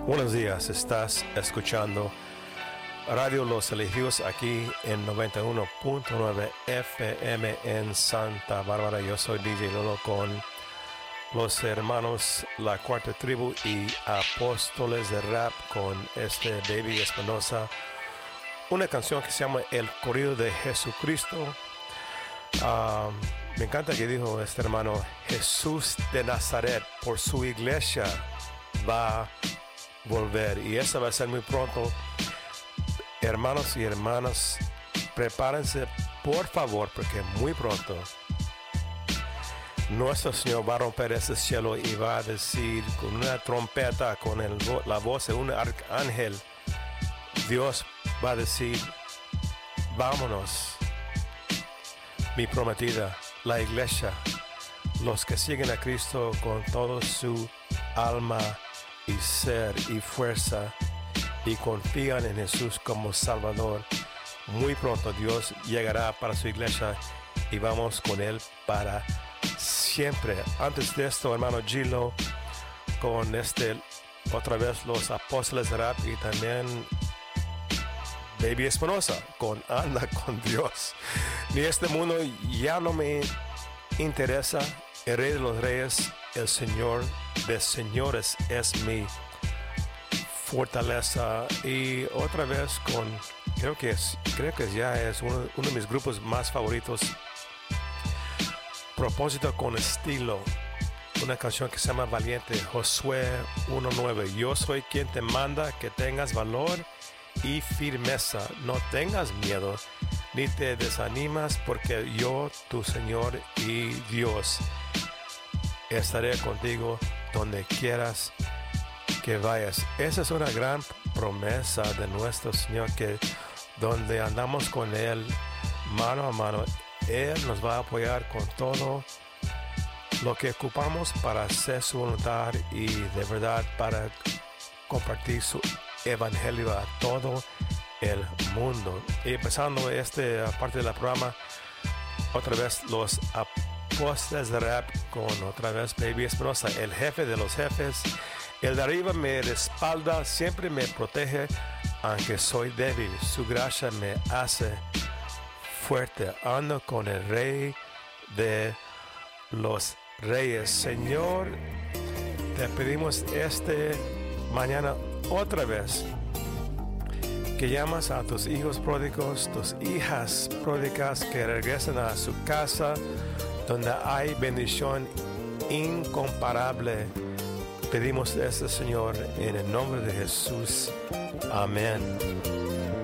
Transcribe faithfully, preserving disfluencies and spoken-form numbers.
Buenos días, estás escuchando Radio Los Elegidos aquí en noventa y uno punto nueve F M en Santa Bárbara. Yo soy D J Lolo con los hermanos La Cuarta Tribu y Apóstoles de Rap con este Baby Espinosa. Una canción que se llama El Corrido de Jesucristo. Uh, me encanta que dijo este hermano, Jesús de Nazaret por su iglesia va a volver. Y eso va a ser muy pronto. Hermanos y hermanas, prepárense por favor, porque muy pronto nuestro Señor va a romper ese cielo y va a decir con una trompeta, con el, la voz de un arcángel, Dios va a decir, vámonos, mi prometida, la iglesia, los que siguen a Cristo con todo su alma y ser y fuerza y confían en Jesús como Salvador. Muy pronto Dios llegará para su iglesia y vamos con Él para siempre. Antes de esto, hermano Gilo, con este, otra vez los Apóstoles de Rap y también Baby Espinosa con Anda con Dios. Ni este mundo ya no me interesa. El Rey de los Reyes, el Señor de Señores es mi fortaleza. Y otra vez con, creo que es, creo que ya es uno, uno de mis grupos más favoritos, Propósito con Estilo, una canción que se llama Valiente, Josué uno nueve. Yo soy quien te manda que tengas valor y firmeza, no tengas miedo ni te desanimas, porque yo, tu Señor y Dios, estaré contigo donde quieras que vayas. Esa es una gran promesa de nuestro Señor, que donde andamos con Él mano a mano, Él nos va a apoyar con todo lo que ocupamos para hacer su voluntad y de verdad para compartir su evangelio a todo el mundo. Y empezando esta parte del programa, otra vez los Apóstoles de Rap con otra vez Baby Espinosa, el jefe de los jefes. El de arriba me respalda, siempre me protege, aunque soy débil. Su gracia me hace fuerte. Ando con el Rey de los Reyes. Señor, te pedimos este mañana otra vez que llamas a tus hijos pródigos, tus hijas pródigas, que regresen a su casa donde hay bendición incomparable. Pedimos esto, Señor, en el nombre de Jesús. Amén.